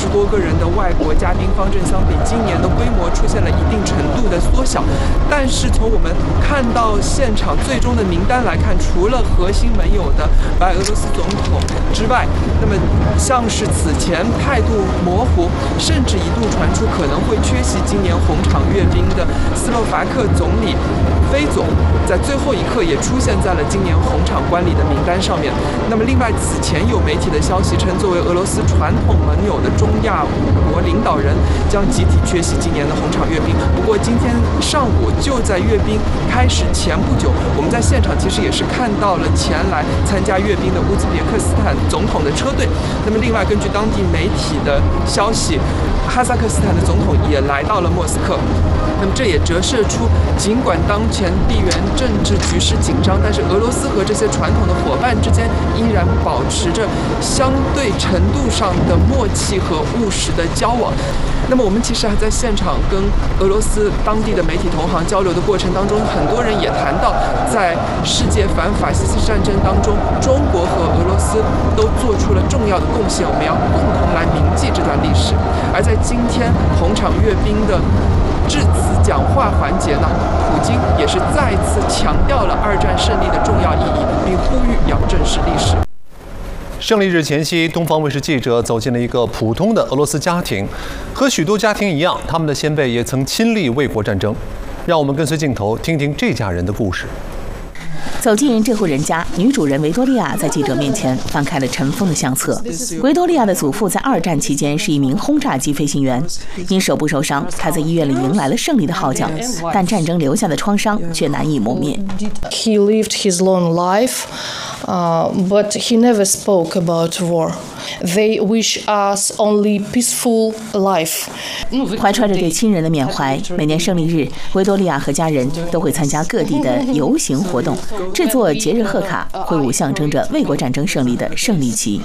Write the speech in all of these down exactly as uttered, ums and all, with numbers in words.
十多个人的外国嘉宾方阵相比，今年的规模出现了一定程度的缩小。但是从我们看到现场最终的名单来看，除了核心盟友的白俄罗斯总统之外，那么像是此前态度模糊，甚至一度传出可能会缺席今年红场阅兵的斯洛伐克总理菲总，在最后一刻也出现在了今年红场观礼的名单上面。那么另外，此前有媒体的消息称，作为俄罗斯传统盟友的中亚五国领导人将集体缺席今年的红场阅兵。不过今天上午就在阅兵开始前不久，我们在现场其实也是看到了前来参加阅兵的乌兹别克斯坦总统的车队。那么另外，根据当地媒体的消息，哈萨克斯坦的总统也来到了莫斯科。那么这也折射出，尽管当前地缘政治局势紧张，但是俄罗斯和这些传统的伙伴之间依然保持着相对程度上的默契和务实的交往。那么我们其实还在现场跟俄罗斯当地的媒体同行交流的过程当中，很多人也谈到，在世界反法西斯战争当中，中国和俄罗斯都做出了重要的贡献，我们要共同来铭记这段历史。而在今天红场阅兵的致辞讲话环节呢，普京也是再次强调了二战胜利的重要意义，并呼吁要正视历史。 胜利日前夕，东方卫视记者走进了一个普通的俄罗斯家庭，和许多家庭一样，他们的先辈也曾亲历卫国战争。让我们跟随镜头听听这家人的故事。 走进这户人家，女主人维多利亚在记者面前翻开了尘封的相册。维多利亚的祖父在二战期间是一名轰炸机飞行员，因手部受伤，他在医院里迎来了胜利的号角，但战争留下的创伤却难以磨灭。 He lived his long life, uh, but he never spoke about war. They wish us only peaceful life. 怀揣着对亲人的缅怀，每年胜利日，维多利亚和家人都会参加各地的游行活动，制作节日贺卡，挥舞象征着卫国战争胜利的胜利旗。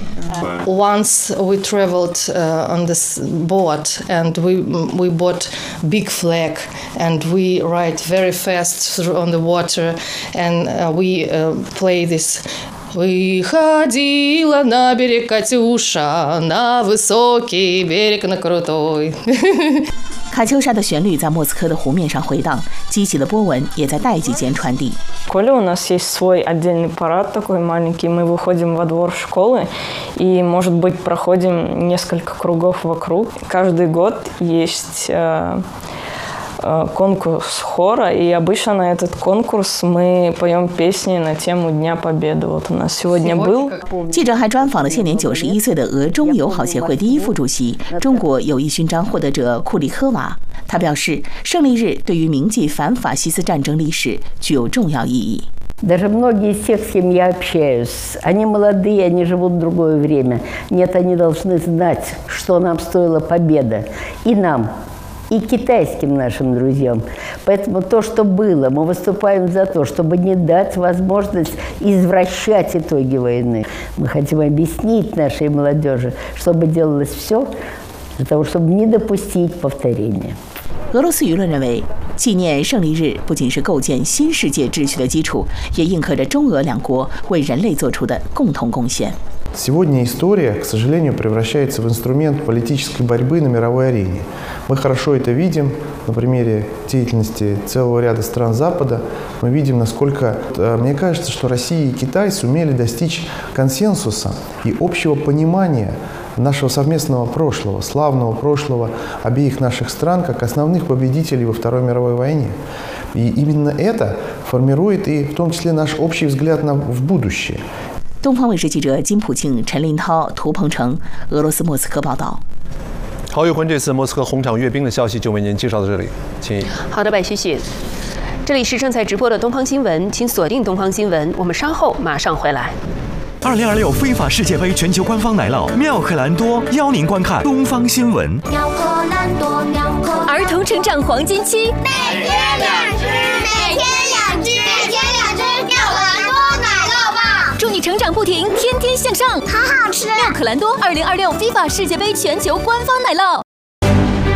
Once we traveled uh, on this boat and we we bought big flag and we ride very fast through on the water and uh, we uh, play this. Выходила на берег Катюша, на высокий берег на крутой. 卡秋莎的旋律在莫斯科的湖面上回荡，激起的波纹也在代际间传递。 В школе у нас есть свой отдельный парад такой маленький. Мы выходим во двор школы и, может быть, проходим несколько кругов вокруг. Каждый год есть конкурс хора, и обычно на этот конкурс мы поем песни на тему Дня Победы. Вот у нас сегодня был. 记者还专访了现年九十一岁的俄中友好协会第一副主席、中国友谊勋章获得者库里科娃。他表示，胜利日对于铭记反法西斯战争历史具有重要意义。 Даже многие из тех, с кем я общаюсь, они молодые, они живут в другое время. Нет, они должны знать, что нам стоила победа. И нам. И китайским нашим друзьям. Поэтому то, что было, мы выступаем за то, чтобы не дать возможность извращать итоги войны. Мы хотим объяснить нашей молодежи, чтобы делалось все для того, чтобы не допустить повторения. 俄罗斯舆论认为，纪念胜利日不仅是构建新世界秩序的基础，也印刻着中俄两国为人类做出的共同贡献。 Сегодня история, к сожалению, превращается в инструмент политической борьбы на мировой арене. Мы хорошо это видим на примере деятельности целого ряда стран Запада. Мы видим, насколько, мне кажется, что Россия и Китай сумели достичь консенсуса и общего понимания нашего совместного прошлого, славного прошлого обеих наших стран как основных победителей во Второй мировой войне. И именно это формирует и в том числе наш общий взгляд на, в будущее. 东方卫视记者金普庆、陈林涛、涂鹏程，俄罗斯莫斯科报道。 好，玉魂，这次莫斯科红场阅兵的消息就为您介绍到这里，请。 好的，白旭旭，这里是正在直播的东方新闻，请锁定东方新闻，我们稍后马上回来。 二零二六非法世界杯全球官方来了，妙可蓝多邀您观看东方新闻。 妙可蓝多，妙可儿童成长黄金期， 每天两只，每天两只，每天两只妙可蓝多奶酪棒， 祝你成长不停，天天向上， 好好吃。 妙可蓝多二零二六非法世界杯全球官方奶酪。